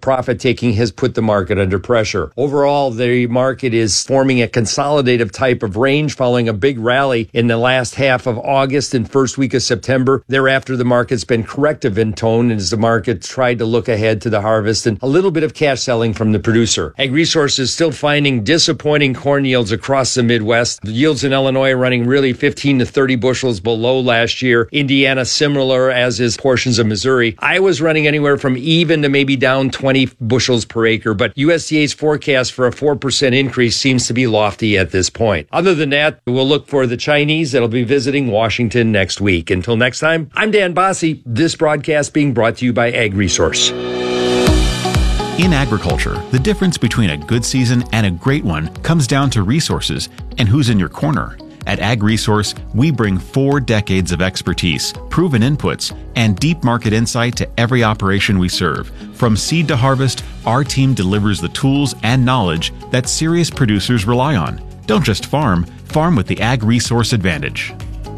profit-taking has put the market under pressure. Overall, the market is forming a consolidative type of range following a big rally in the last half of August and first week of September. Thereafter, the market's been corrective in tone as the market tried to look ahead to the harvest and a little bit of cash selling from the producer. Ag Resources still finding disappointing corn yields across the Midwest. The yields in Illinois running really 15 to 30 bushels below last year. Indiana similar, as is portions of Missouri. Iowa's running anywhere from even to maybe down 20 bushels per acre, but USDA's forecast for a 4% increase seems to be lofty at this point. Other than that, we'll look for the Chinese that'll be visiting Washington next week. Until next time, I'm Dan Bosse. This broadcast being brought to you by Ag Resource. In agriculture, the difference between a good season and a great one comes down to resources and who's in your corner. At Ag Resource, we bring 4 decades of expertise, proven inputs, and deep market insight to every operation we serve. From seed to harvest, our team delivers the tools and knowledge that serious producers rely on. Don't just farm, farm with the Ag Resource advantage.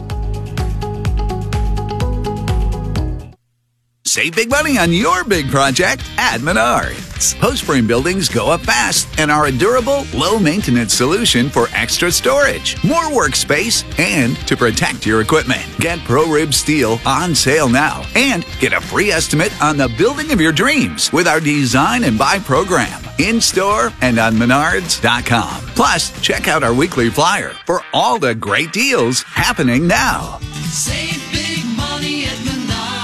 Save big money on your big project at Menards. Post-frame buildings go up fast and are a durable, low-maintenance solution for extra storage, more workspace, and to protect your equipment. Get ProRib Steel on sale now and get a free estimate on the building of your dreams with our Design and Buy program in-store and on Menards.com. Plus, check out our weekly flyer for all the great deals happening now. Save big money at Menards.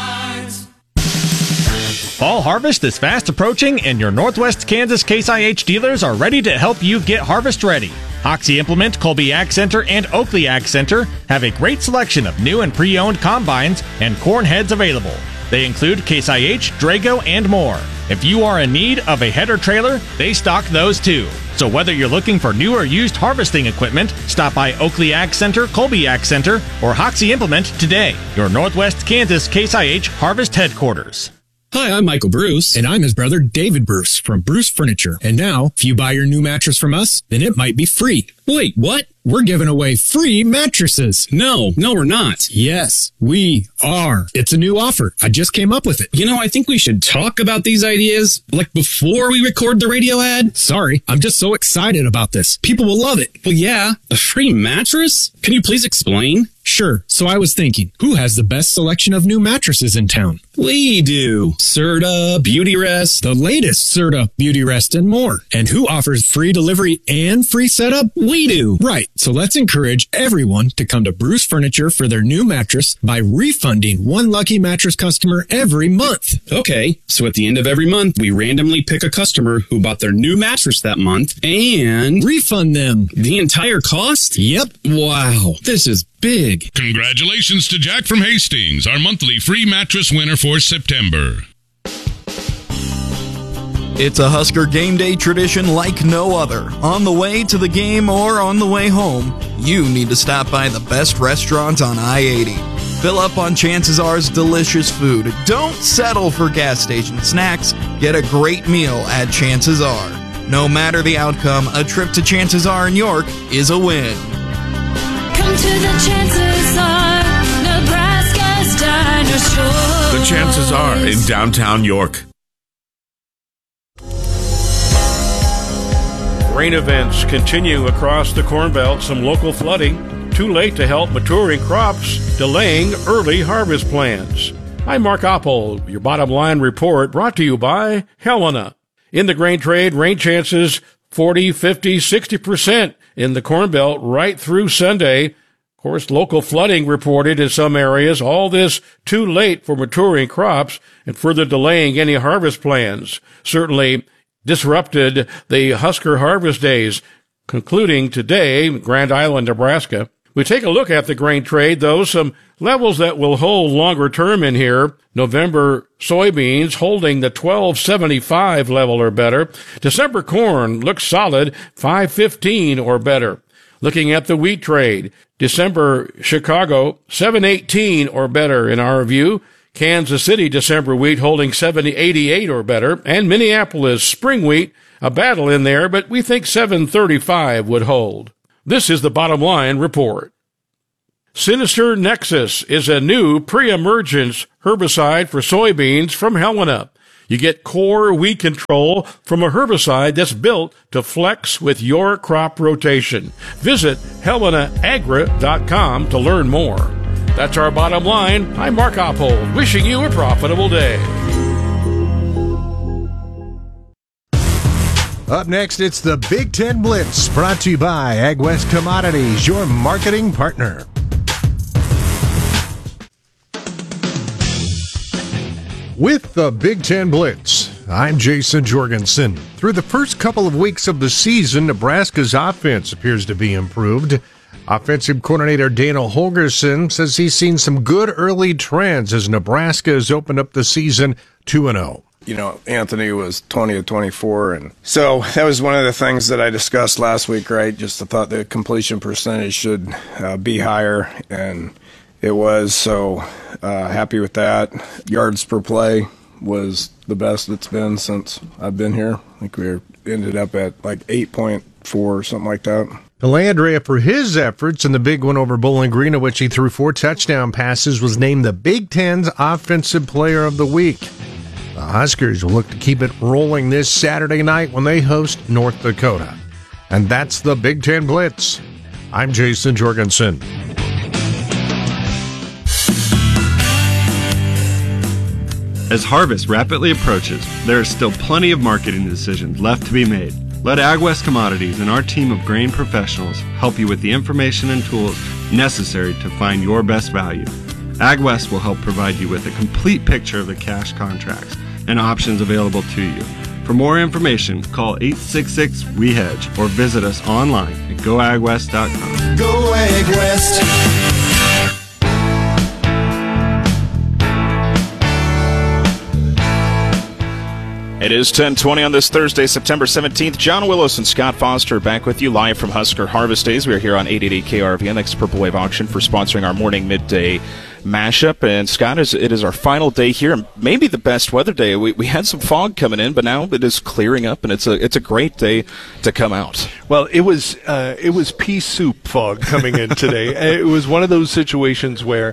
Fall harvest is fast approaching, and your Northwest Kansas Case IH dealers are ready to help you get harvest ready. Hoxie Implement, Colby Ag Center, and Oakley Ag Center have a great selection of new and pre-owned combines and corn heads available. They include Case IH, Drago, and more. If you are in need of a header trailer, they stock those too. So whether you're looking for new or used harvesting equipment, stop by Oakley Ag Center, Colby Ag Center, or Hoxie Implement today. Your Northwest Kansas Case IH Harvest Headquarters. Hi, I'm Michael Bruce. And I'm his brother David Bruce from Bruce Furniture. And now, if you buy your new mattress from us, then it might be free. Wait, what? We're giving away free mattresses. No, we're not. Yes, we are. It's a new offer. I just came up with it. You know, I think we should talk about these ideas, like before we record the radio ad. Sorry, I'm just so excited about this. People will love it. Well, yeah, a free mattress? Can you please explain? Sure. So I was thinking, who has the best selection of new mattresses in town? We do. Serta, Beautyrest, the latest Serta, Beautyrest, and more. And who offers free delivery and free setup? We do. Right. So let's encourage everyone to come to Bruce Furniture for their new mattress by refunding one lucky mattress customer every month. Okay. So at the end of every month, we randomly pick a customer who bought their new mattress that month and refund them the entire cost? Yep. Wow. This is big. Congratulations to Jack from Hastings, our monthly free mattress winner for September. It's a Husker game day tradition like no other. On the way to the game or on the way home, you need to stop by the best restaurant on I-80. Fill up on Chances R's delicious food. Don't settle for gas station snacks. Get a great meal at Chances R. No matter the outcome, a trip to Chances R in York is a win. Come to the Chances R, Nebraska's Dinosaur. The Chances R in downtown York. Rain events continue across the Corn Belt. Some local flooding. Too late to help maturing crops, delaying early harvest plans. I'm Mark Oppold. Your bottom line report brought to you by Helena. In the grain trade, rain chances 40, 50, 60% in the Corn Belt right through Sunday. Of course, local flooding reported in some areas. All this too late for maturing crops and further delaying any harvest plans. Certainly disrupted the Husker harvest days, concluding today in Grand Island, Nebraska. We take a look at the grain trade, though, some levels that will hold longer term in here. November soybeans holding the 1275 level or better. December corn looks solid, 515 or better. Looking at the wheat trade, December Chicago, 718 or better in our view. Kansas City December wheat holding 788 or better, and Minneapolis spring wheat, a battle in there, but we think 735 would hold. This is the bottom line report. Sinister Nexus is a new pre-emergence herbicide for soybeans from Helena. You get core weed control from a herbicide that's built to flex with your crop rotation. Visit HelenaAgra.com to learn more. That's our bottom line. I'm Mark Oppold, wishing you a profitable day. Up next, it's the Big Ten Blitz, brought to you by AgWest Commodities, your marketing partner. With the Big Ten Blitz, I'm Jason Jorgensen. Through the first couple of weeks of the season, Nebraska's offense appears to be improved. Offensive coordinator Dana Holgorsen says he's seen some good early trends as Nebraska has opened up the season 2-0. You know, Anthony was 20 of 24, and so that was one of the things that I discussed last week, right? Just the thought the completion percentage should be higher, and it was, so happy with that. Yards per play was the best it's been since I've been here. I think we ended up at like 8.4 or something like that. Delandria, for his efforts in the big one over Bowling Green, in which he threw 4 touchdown passes, was named the Big Ten's Offensive Player of the Week. The Huskers will look to keep it rolling this Saturday night when they host North Dakota. And that's the Big Ten Blitz. I'm Jason Jorgensen. As harvest rapidly approaches, there are still plenty of marketing decisions left to be made. Let AgWest Commodities and our team of grain professionals help you with the information and tools necessary to find your best value. AgWest will help provide you with a complete picture of the cash contracts and options available to you. For more information, call 866-WE-HEDGE or visit us online at goagwest.com. Go AgWest. It is 10:20 on this Thursday, September 17th. John Willis and Scott Foster back with you live from Husker Harvest Days. We are here on 880 KRVN. Thanks to Purple Wave Auction for sponsoring our morning midday mashup. And Scott, it is our final day here, and maybe the best weather day. We had some fog coming in, but now it is clearing up, and it's a great day to come out. Well, it was pea soup fog coming in today. It was one of those situations where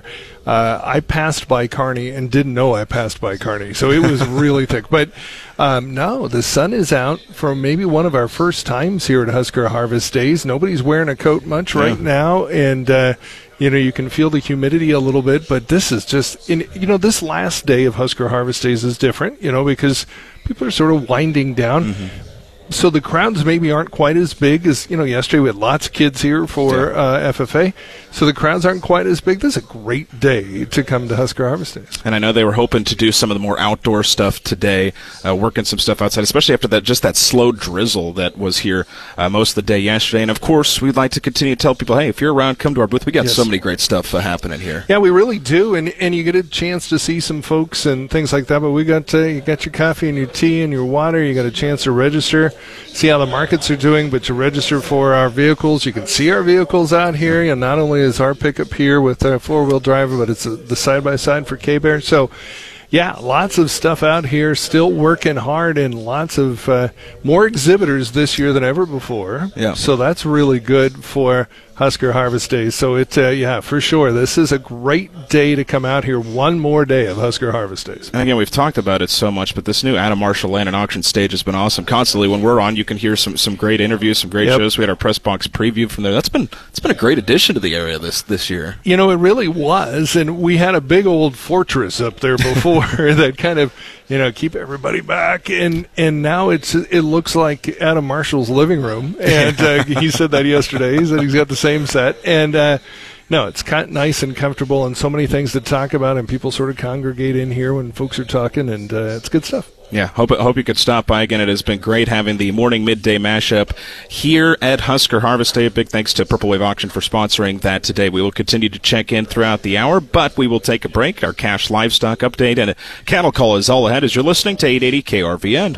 I passed by Kearney and didn't know I passed by Kearney, so it was really thick. But no, the sun is out for maybe one of our first times here at Husker Harvest Days. Nobody's wearing a coat much right now, and you can feel the humidity a little bit, but this is just, this last day of Husker Harvest Days is different, because people are sort of winding down. Mm-hmm. So the crowds maybe aren't quite as big as, yesterday we had lots of kids here for FFA. So the crowds aren't quite as big. This is a great day to come to Husker Harvest Days. And I know they were hoping to do some of the more outdoor stuff today, working some stuff outside, especially after that slow drizzle that was here most of the day yesterday. And, of course, we'd like to continue to tell people, hey, if you're around, come to our booth. We got so many great stuff happening here. Yeah, we really do. And you get a chance to see some folks and things like that. But we got you got your coffee and your tea and your water. You got a chance to register, see how the markets are doing, but to register for our vehicles. You can see our vehicles out here. And not only is our pickup here with our four-wheel driver, but it's the side-by-side for K-Bear. So, yeah, lots of stuff out here, still working hard, and lots of more exhibitors this year than ever before. Yeah. So that's really good for Husker Harvest Days. So for sure, this is a great day to come out here. One more day of Husker Harvest Days. And again, we've talked about it so much, but this new Adam Marshall Land and Auction stage has been awesome. Constantly, when we're on, you can hear some great interviews, some great shows. We had our press box preview from there. It's been a great addition to the area this year. It really was, and we had a big old fortress up there before that kind of keep everybody back, and now it looks like Adam Marshall's living room, and he said that yesterday. He said he's got the same set, and no, it's kind of nice and comfortable, and so many things to talk about, and people sort of congregate in here when folks are talking, and it's good stuff. Yeah, hope you could stop by again. It has been great having the morning midday mashup here at Husker Harvest Day. Big thanks to Purple Wave Auction for sponsoring that today. We will continue to check in throughout the hour, but we will take a break. Our cash livestock update and a cattle call is all ahead as you're listening to 880 KRVN.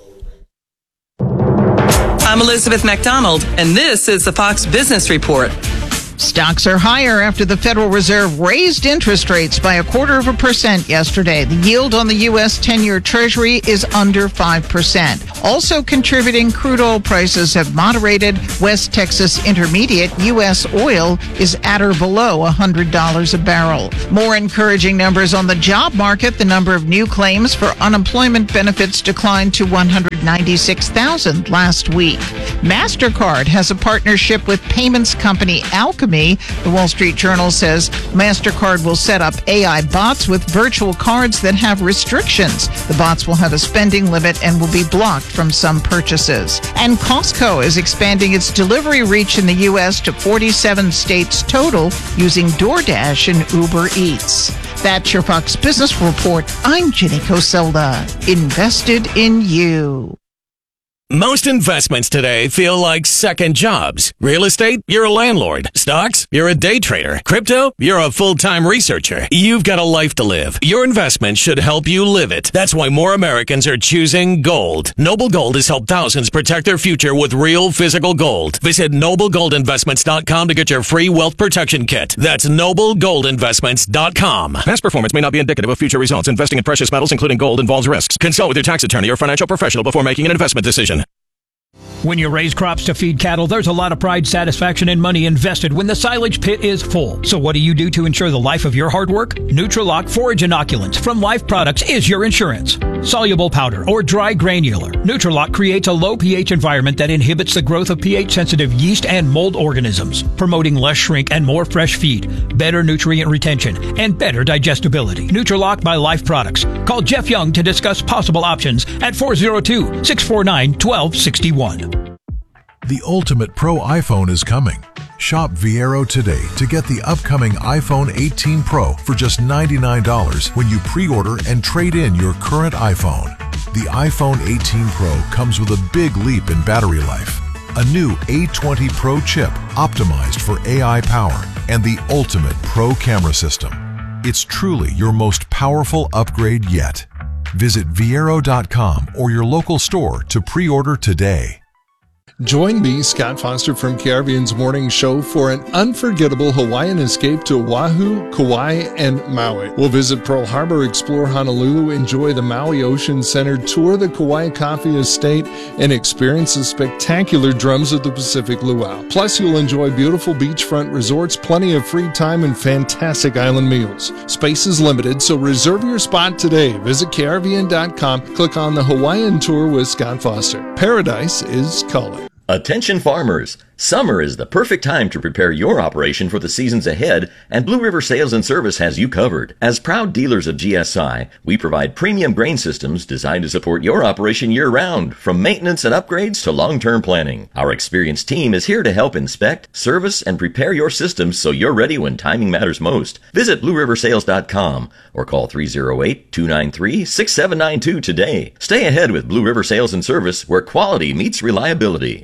I'm Elizabeth McDonald, and this is the Fox Business Report. Stocks are higher after the Federal Reserve raised interest rates by 0.25% yesterday. The yield on the U.S. 10-year Treasury is under 5%. Also contributing, crude oil prices have moderated. West Texas Intermediate U.S. oil is at or below $100 a barrel. More encouraging numbers on the job market. The number of new claims for unemployment benefits declined to 196,000 last week. MasterCard has a partnership with payments company Alchemy. The Wall Street Journal says MasterCard will set up AI bots with virtual cards that have restrictions. The bots will have a spending limit and will be blocked from some purchases. And Costco is expanding its delivery reach in the U.S. to 47 states total using DoorDash and Uber Eats. That's your Fox Business Report. I'm Jenny Coselda. Invested in you. Most investments today feel like second jobs. Real estate, you're a landlord. Stocks, you're a day trader. Crypto, you're a full-time researcher. You've got a life to live. Your investment should help you live it. That's why more Americans are choosing gold. Noble Gold has helped thousands protect their future with real physical gold. Visit NobleGoldInvestments.com to get your free wealth protection kit. That's NobleGoldInvestments.com. Past performance may not be indicative of future results. Investing in precious metals, including gold, involves risks. Consult with your tax attorney or financial professional before making an investment decision. When you raise crops to feed cattle, there's a lot of pride, satisfaction, and money invested when the silage pit is full. So what do you do to ensure the life of your hard work? Nutralock Forage Inoculants from Life Products is your insurance. Soluble powder or dry granular, Nutralock creates a low pH environment that inhibits the growth of pH-sensitive yeast and mold organisms, promoting less shrink and more fresh feed, better nutrient retention, and better digestibility. Nutralock by Life Products. Call Jeff Young to discuss possible options at 402-649-1261. The ultimate pro iPhone is coming. Shop Viero today to get the upcoming iPhone 18 Pro for just $99 when you pre-order and trade in your current iPhone. The iPhone 18 Pro comes with a big leap in battery life, a new A20 Pro chip optimized for AI power, and the ultimate pro camera system. It's truly your most powerful upgrade yet. Visit Viero.com or your local store to pre-order today. Join me, Scott Foster from KRVN's Morning Show for an unforgettable Hawaiian escape to Oahu, Kauai, and Maui. We'll visit Pearl Harbor, explore Honolulu, enjoy the Maui Ocean Center, tour the Kauai Coffee Estate, and experience the spectacular drums of the Pacific Luau. Plus, you'll enjoy beautiful beachfront resorts, plenty of free time, and fantastic island meals. Space is limited, so reserve your spot today. Visit KRVN.com, click on the Hawaiian Tour with Scott Foster. Paradise is calling. Attention farmers! Summer is the perfect time to prepare your operation for the seasons ahead, and Blue River Sales and Service has you covered. As proud dealers of GSI, we provide premium grain systems designed to support your operation year-round, from maintenance and upgrades to long-term planning. Our experienced team is here to help inspect, service, and prepare your systems so you're ready when timing matters most. Visit BlueRiverSales.com or call 308-293-6792 today. Stay ahead with Blue River Sales and Service, where quality meets reliability.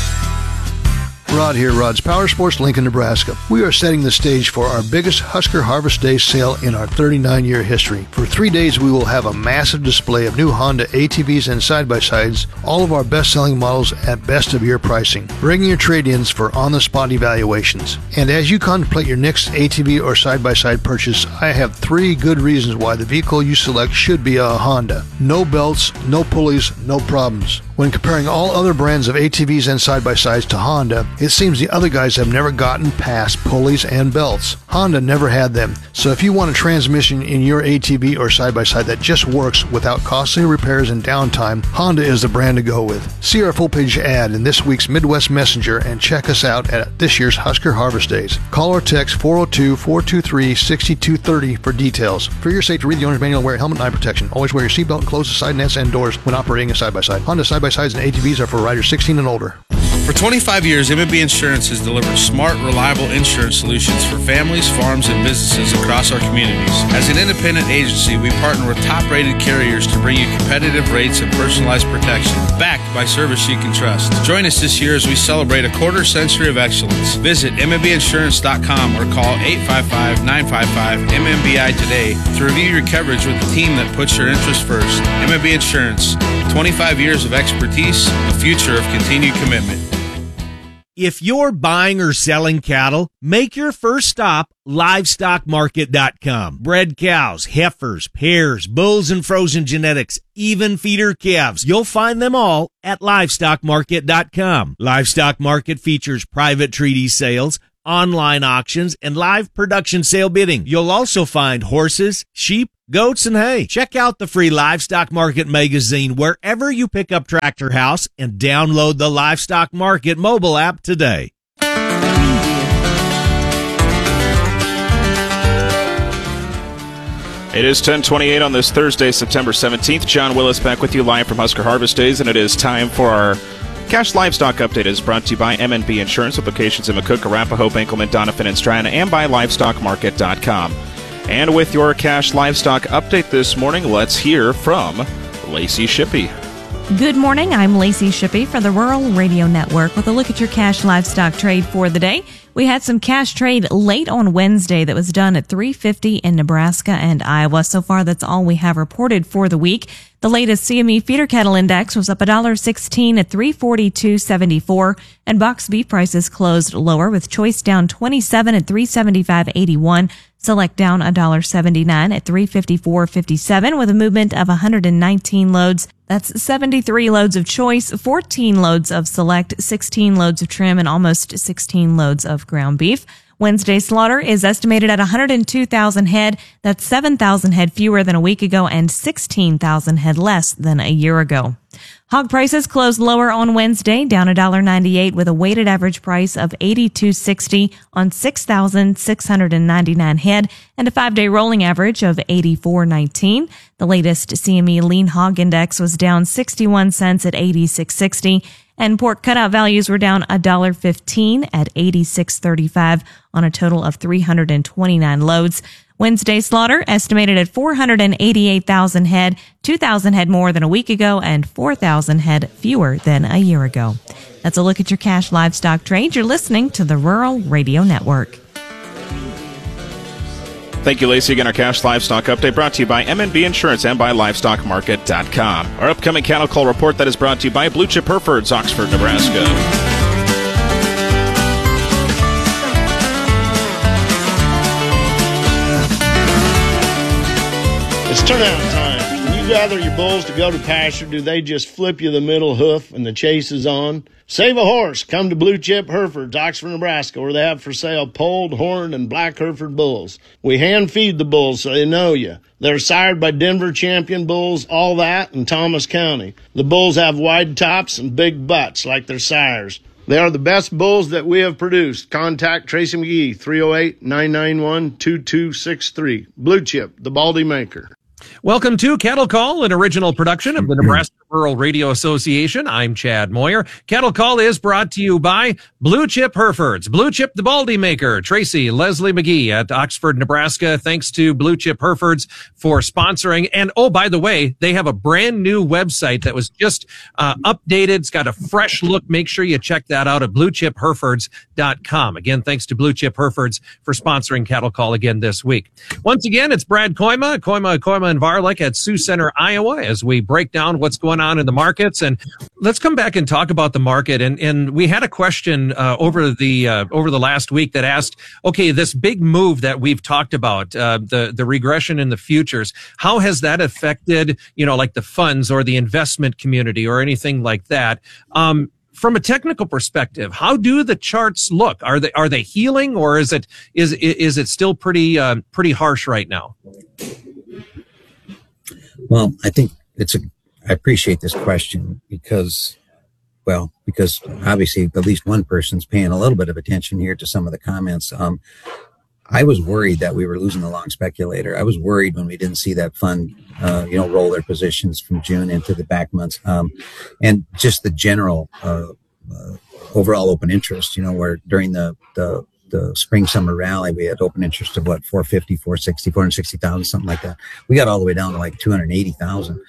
Rod here, Rod's Power Sports, Lincoln, Nebraska. We are setting the stage for our biggest Husker Harvest Day sale in our 39-year history. For 3 days, we will have a massive display of new Honda ATVs and side-by-sides, all of our best-selling models at best-of-year pricing. Bring your trade-ins for on-the-spot evaluations. And as you contemplate your next ATV or side-by-side purchase, I have 3 good reasons why the vehicle you select should be a Honda. No belts, no pulleys, no problems. When comparing all other brands of ATVs and side-by-sides to Honda, it seems the other guys have never gotten past pulleys and belts. Honda never had them, so if you want a transmission in your ATV or side-by-side that just works without costly repairs and downtime, Honda is the brand to go with. See our full-page ad in this week's Midwest Messenger and check us out at this year's Husker Harvest Days. Call or text 402-423-6230 for details. For your safety, read the owner's manual and wear a helmet and eye protection. Always wear your seatbelt and close the side nets and doors when operating a side-by-side. Honda side-by-sides and ATVs are for riders 16 and older. For 25 years, M&B Insurance has delivered smart, reliable insurance solutions for families, farms, and businesses across our communities. As an independent agency, we partner with top-rated carriers to bring you competitive rates and personalized protection, backed by service you can trust. Join us this year as we celebrate a quarter century of excellence. Visit MMBinsurance.com or call 855-955-MMBI today to review your coverage with the team that puts your interests first. M&B Insurance, 25 years of expertise, a future of continued commitment. If you're buying or selling cattle, make your first stop livestockmarket.com. Bred cows, heifers, pairs, bulls and frozen genetics, even feeder calves. You'll find them all at livestockmarket.com. Livestock Market features private treaty sales, online auctions, and live production sale bidding. You'll also find horses, sheep, goats, and hay. Check out the free Livestock Market magazine wherever you pick up Tractor House and download the Livestock Market mobile app today. It is 10:28 on this Thursday, September 17th. John Willis back with you live from Husker Harvest Days, and it is time for our Cash Livestock Update. It is brought to you by M&B Insurance with locations in McCook, Arapahoe, Benkelman, Doniphan, and Stratton, and by LivestockMarket.com. And with your Cash Livestock Update this morning, let's hear from Lacey Shippey. Good morning. I'm Lacey Shippey for the Rural Radio Network with a look at your cash livestock trade for the day. We had some cash trade late on Wednesday that was done at $3.50 in Nebraska and Iowa. So far, that's all we have reported for the week. The latest CME feeder cattle index was up $1.16 at 342.74, and box beef prices closed lower with choice down 27 at 375.81. Select down $1.79 at 354.57 with a movement of 119 loads. That's 73 loads of choice, 14 loads of select, 16 loads of trim, and almost 16 loads of ground beef. Wednesday's slaughter is estimated at 102,000 head. That's 7,000 head fewer than a week ago and 16,000 head less than a year ago. Hog prices closed lower on Wednesday, down $1.98 with a weighted average price of $82.60 on 6,699 head and a 5-day rolling average of $84.19. The latest CME lean hog index was down 61 cents at $86.60. And pork cutout values were down $1.15 at $86.35 on a total of 329 loads. Wednesday slaughter estimated at 488,000 head, 2,000 head more than a week ago and 4,000 head fewer than a year ago. That's a look at your cash livestock trade. You're listening to the Rural Radio Network. Thank you, Lacey. Again, our Cash Livestock Update brought to you by M&B Insurance and by LivestockMarket.com. Our upcoming cattle call report that is brought to you by Blue Chip Herefords, Oxford, Nebraska. It's turnout time. When you gather your bulls to go to pasture, do they just flip you the middle hoof and the chase is on? Save a horse. Come to Blue Chip Herefords, Oxford, Nebraska, where they have for sale polled, horned, and black Hereford bulls. We hand feed the bulls so they know you. They're sired by Denver champion bulls, all that, in Thomas County. The bulls have wide tops and big butts like their sires. They are the best bulls that we have produced. Contact Tracy McGee, 308-991-2263. Blue Chip, the Baldy Maker. Welcome to Cattle Call, an original production of the Nebraska Rural Radio Association. I'm Chad Moyer. Cattle Call is brought to you by Blue Chip Herefords, Blue Chip the Baldy Maker, Tracy Leslie McGee at Oxford, Nebraska. Thanks to Blue Chip Herefords for sponsoring. And oh, by the way, they have a brand new website that was just updated. It's got a fresh look. Make sure you check that out at bluechipherefords.com. Again, thanks to Blue Chip Herefords for sponsoring Cattle Call again this week. Once again, it's Brad Koima and Varlick at Sioux Center, Iowa, as we break down what's going on in the markets. And let's come back and talk about the market. And we had a question over the last week that asked, okay, this big move that we've talked about, the regression in the futures, how has that affected, like the funds or the investment community or anything like that? From a technical perspective, how do the charts look? Are they healing, or is it still pretty harsh right now? Well, I think I appreciate this question because obviously at least one person's paying a little bit of attention here to some of the comments. I was worried that we were losing the long speculator. I was worried when we didn't see that fund, roll their positions from June into the back months. And just the general, overall open interest, where during the spring summer rally, we had open interest of 450, 460, 460,000, something like that. We got all the way down to like 280,000.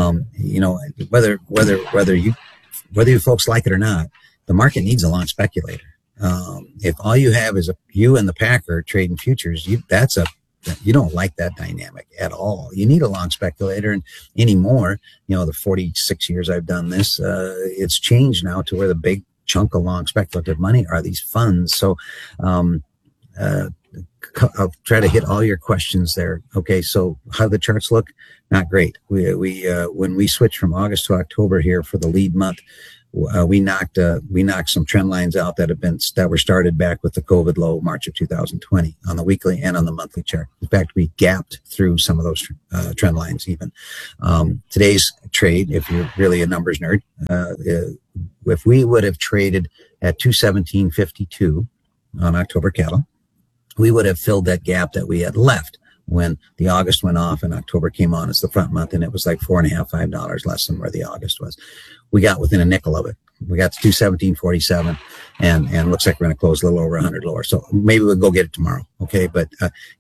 Whether you folks like it or not, the market needs a long speculator. If all you have is you and the packer trading futures, you don't like that dynamic at all. You need a long speculator, and anymore, the 46 years I've done this, it's changed now to where the big chunk of long speculative money are these funds. So, I'll try to hit all your questions there. Okay. So how the charts look? Not great. When we switched from August to October here for the lead month, we knocked some trend lines out that were started back with the COVID low March of 2020 on the weekly and on the monthly chart. In fact, we gapped through some of those trend lines even. Today's trade, if you're really a numbers nerd, if we would have traded at 217.52 on October cattle, we would have filled that gap that we had left when the August went off and October came on as the front month, and it was like $4.50, $5 less than where the August was. We got within a nickel of it. We got to 217.47, and looks like we're going to close a little over 100 lower. So maybe we'll go get it tomorrow. Okay. But,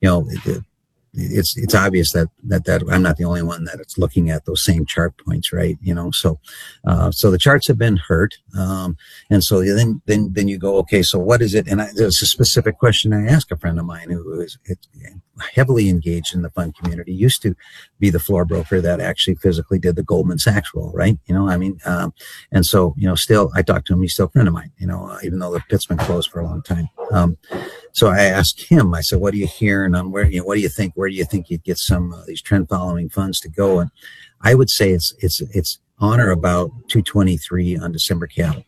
it's obvious that I'm not the only one that it's looking at those same chart points, right? So the charts have been hurt. And so then you go, okay, so what is it? And there's a specific question I asked a friend of mine who is heavily engaged in the fund community, used to be the floor broker that actually physically did the Goldman Sachs role, right? And so, still, I talked to him. He's still a friend of mine, even though the pit's been closed for a long time. So I asked him, I said, what are you hearing on where do you think you'd get some of these trend following funds to go? And I would say it's on or about 223 on December cattle.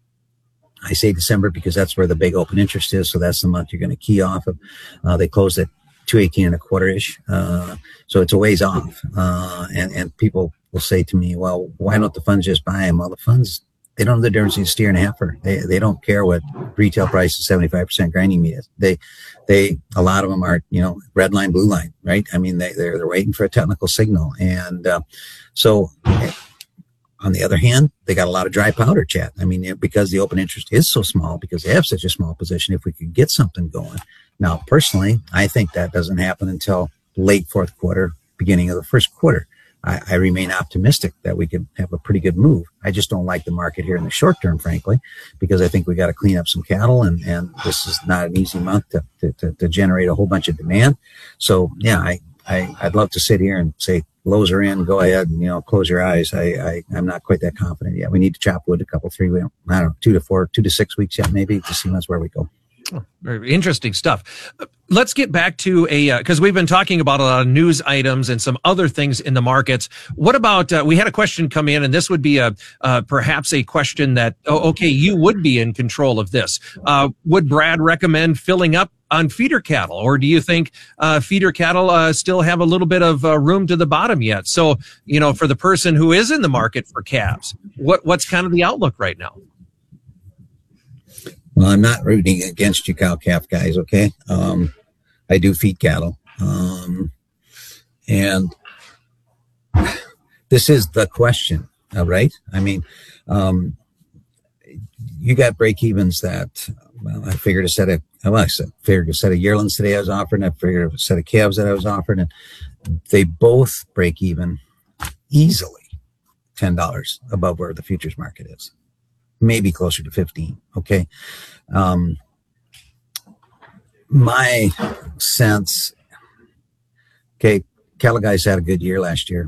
I say December because that's where the big open interest is. So that's the month you're going to key off of. They closed at 218 and a quarter ish. So it's a ways off. And people will say to me, well, why don't the funds just buy them? Well, the funds, they don't know the difference between steer and a heifer. They don't care what retail price is 75% grinding meat is. A lot of them are, red line, blue line, right? I mean, they're waiting for a technical signal. And, so on the other hand, they got a lot of dry powder, Chad. I mean, because the open interest is so small, because they have such a small position, if we could get something going. Now, personally, I think that doesn't happen until late fourth quarter, beginning of the first quarter. I remain optimistic that we could have a pretty good move. I just don't like the market here in the short term, frankly, because I think we got to clean up some cattle, and this is not an easy month to generate a whole bunch of demand. So yeah, I'd love to sit here and say lows are in, go ahead and, close your eyes. I'm not quite that confident yet. We need to chop wood a couple, 2 to 6 weeks yet, maybe, to see where we go. Oh, very interesting stuff. Let's get back to because we've been talking about a lot of news items and some other things in the markets. What about, we had a question come in, and this would be perhaps a question that, you would be in control of this. Would Brad recommend filling up on feeder cattle, or do you think feeder cattle still have a little bit of room to the bottom yet? So, for the person who is in the market for calves, what's kind of the outlook right now? Well, I'm not rooting against you cow-calf guys, okay? I do feed cattle. And this is the question, right? I mean, you got break-evens that, I figured a set of yearlings today I was offering. I figured a set of calves that I was offering, and they both break even easily $10 above where the futures market is. Maybe closer to 15. Okay. My sense, cattle guys had a good year last year.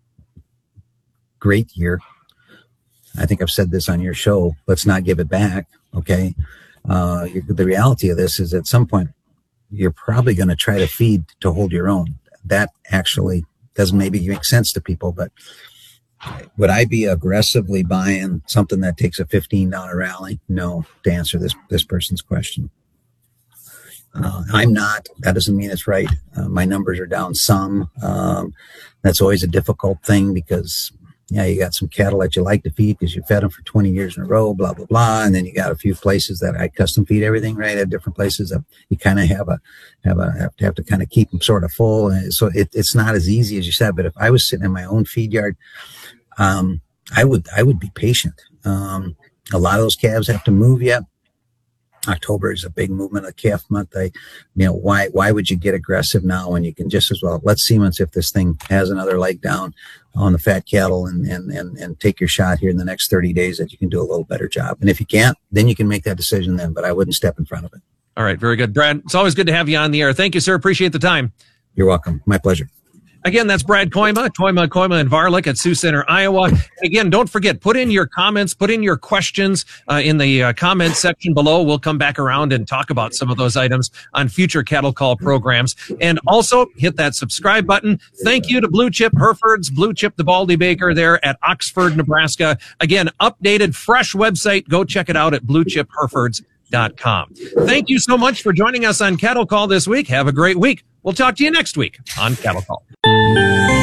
Great year. I think I've said this on your show. Let's not give it back. Okay. The reality of this is at some point, you're probably going to try to feed to hold your own. That actually doesn't maybe make sense to people, but would I be aggressively buying something that takes a $15 rally? No, to answer this person's question. I'm not. That doesn't mean it's right. My numbers are down some. That's always a difficult thing because, you got some cattle that you like to feed because you fed them for 20 years in a row, blah, blah, blah. And then you got a few places that I custom feed everything, right? At different places that you kind of have to kind of keep them sort of full. And so it's not as easy as you said, but if I was sitting in my own feed yard, I would be patient. A lot of those calves have to move yet. October is a big movement of calf month. Why would you get aggressive now when you can just as well, let's see if this thing has another leg down on the fat cattle and take your shot here in the next 30 days that you can do a little better job. And if you can't, then you can make that decision then, but I wouldn't step in front of it. All right. Very good. Brad, it's always good to have you on the air. Thank you, sir. Appreciate the time. You're welcome. My pleasure. Again, that's Brad Koima, and Varlick at Sioux Center, Iowa. Again, don't forget, put in your comments, put in your questions in the comment section below. We'll come back around and talk about some of those items on future Cattle Call programs. And also hit that subscribe button. Thank you to Blue Chip Herefords, Blue Chip the Baldy Baker there at Oxford, Nebraska. Again, updated, fresh website. Go check it out at bluechipherefords.com. Thank you so much for joining us on Cattle Call this week. Have a great week. We'll talk to you next week on Cattle Call.